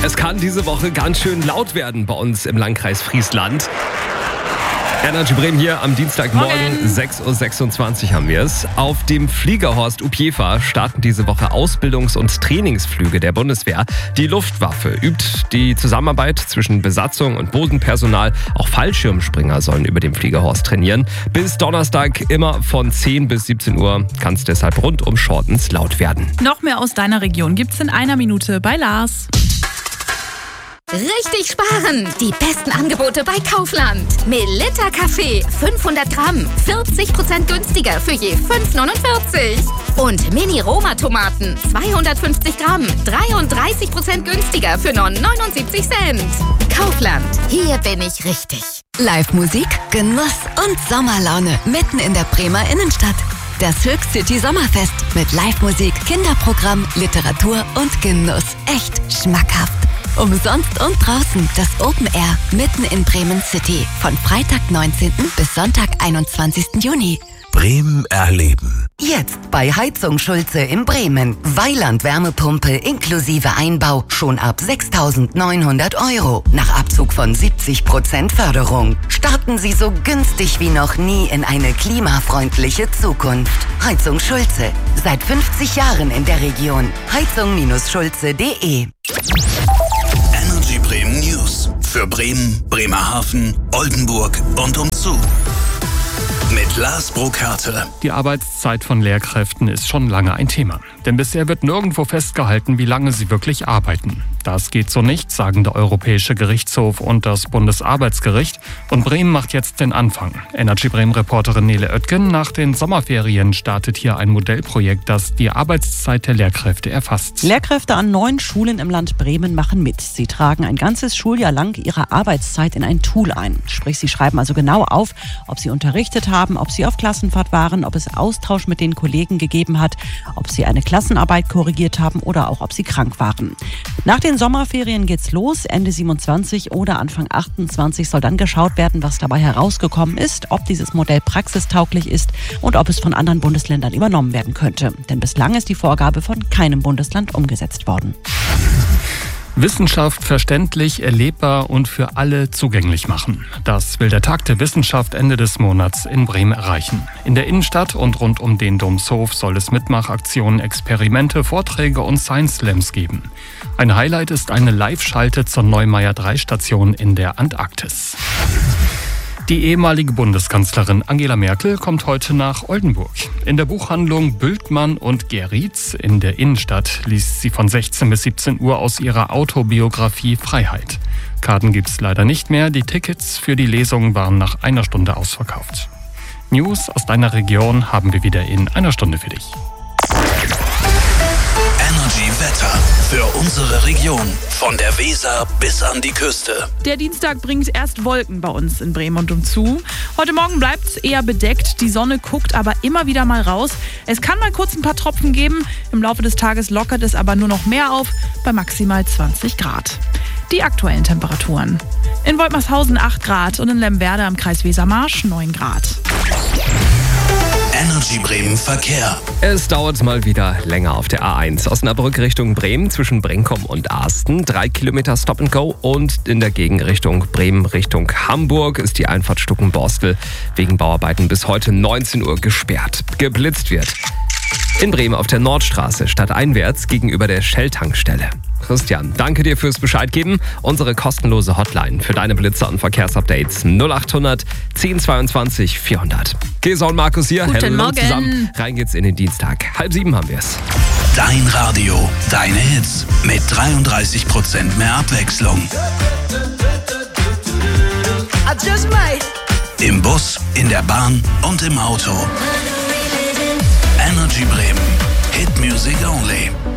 Es kann diese Woche ganz schön laut werden bei uns im Landkreis Friesland. Energy Bremen hier am Dienstagmorgen, 6.26 Uhr haben wir es. Auf dem Fliegerhorst Upjefa starten diese Woche Ausbildungs- und Trainingsflüge der Bundeswehr. Die Luftwaffe übt die Zusammenarbeit zwischen Besatzung und Bodenpersonal. Auch Fallschirmspringer sollen über dem Fliegerhorst trainieren. Bis Donnerstag immer von 10 bis 17 Uhr kann es deshalb rund um Shortens laut werden. Noch mehr aus deiner Region gibt's in einer Minute bei Lars. Richtig sparen! Die besten Angebote bei Kaufland. Melitta Kaffee, 500 Gramm, 40% günstiger für je 5,49. Und Mini-Roma-Tomaten, 250 Gramm, 33% günstiger für nur 79 Cent. Kaufland, hier bin ich richtig. Live-Musik, Genuss und Sommerlaune mitten in der Bremer Innenstadt. Das Höchst City Sommerfest mit Live-Musik, Kinderprogramm, Literatur und Genuss. Echt schmackhaft. Umsonst und draußen das Open Air mitten in Bremen City. Von Freitag 19. bis Sonntag 21. Juni. Bremen erleben. Jetzt bei Heizung Schulze in Bremen. Weiland Wärmepumpe inklusive Einbau schon ab 6.900 €. Nach Abzug von 70% Förderung. Starten Sie so günstig wie noch nie in eine klimafreundliche Zukunft. Heizung Schulze. Seit 50 Jahren in der Region. Heizung-schulze.de. Energy Bremen News. Für Bremen, Bremerhaven, Oldenburg und umzu. Mit Lars Burkhardt. Die Arbeitszeit von Lehrkräften ist schon lange ein Thema. Denn bisher wird nirgendwo festgehalten, wie lange sie wirklich arbeiten. Das geht so nicht, sagen der Europäische Gerichtshof und das Bundesarbeitsgericht. Und Bremen macht jetzt den Anfang. Energy Bremen-Reporterin Nele Oetken: Nach den Sommerferien startet hier ein Modellprojekt, das die Arbeitszeit der Lehrkräfte erfasst. Lehrkräfte an 9 Schulen im Land Bremen machen mit. Sie tragen ein ganzes Schuljahr lang ihre Arbeitszeit in ein Tool ein. Sprich, sie schreiben also genau auf, ob sie unterrichtet haben, ob sie auf Klassenfahrt waren, ob es Austausch mit den Kollegen gegeben hat, ob sie eine Klassenarbeit korrigiert haben oder auch ob sie krank waren. Nach den Sommerferien geht's los. Ende 27 oder Anfang 28 soll dann geschaut werden, was dabei herausgekommen ist, ob dieses Modell praxistauglich ist und ob es von anderen Bundesländern übernommen werden könnte. Denn bislang ist die Vorgabe von keinem Bundesland umgesetzt worden. Wissenschaft verständlich, erlebbar und für alle zugänglich machen. Das will der Tag der Wissenschaft Ende des Monats in Bremen erreichen. In der Innenstadt und rund um den Domshof soll es Mitmachaktionen, Experimente, Vorträge und Science Slams geben. Ein Highlight ist eine Live-Schalte zur Neumeier 3-Station in der Antarktis. Die ehemalige Bundeskanzlerin Angela Merkel kommt heute nach Oldenburg. In der Buchhandlung Bültmann und Geritz in der Innenstadt liest sie von 16 bis 17 Uhr aus ihrer Autobiografie Freiheit. Karten gibt's leider nicht mehr. Die Tickets für die Lesung waren nach einer Stunde ausverkauft. News aus deiner Region haben wir wieder in einer Stunde für dich. Energy Wetter für unsere Region. Von der Weser bis an die Küste. Der Dienstag bringt erst Wolken bei uns in Bremen und umzu. Heute Morgen bleibt es eher bedeckt. Die Sonne guckt aber immer wieder mal raus. Es kann mal kurz ein paar Tropfen geben. Im Laufe des Tages lockert es aber nur noch mehr auf, bei maximal 20 Grad. Die aktuellen Temperaturen. In Woltmershausen 8 Grad und in Lemwerder am Kreis Wesermarsch 9 Grad. Energy Bremen Verkehr. Es dauert mal wieder länger auf der A1. Osnabrück Richtung Bremen zwischen Brenkum und Arsten. 3 Kilometer Stop and Go. Und in der Gegenrichtung Bremen Richtung Hamburg ist die Einfahrt Stuckenborstel wegen Bauarbeiten bis heute 19 Uhr gesperrt. Geblitzt wird in Bremen auf der Nordstraße stadteinwärts gegenüber der Shell-Tankstelle. Christian, danke dir fürs Bescheid geben. Unsere kostenlose Hotline für deine Blitzer und Verkehrsupdates 0800 1022 400. Gesa und Markus hier. Guten Hello Morgen. Zusammen. Rein geht's in den Dienstag. 6:30 haben wir's. Dein Radio, deine Hits mit 33% mehr Abwechslung. Im Bus, in der Bahn und im Auto. Energy Bremen. Hit Music Only.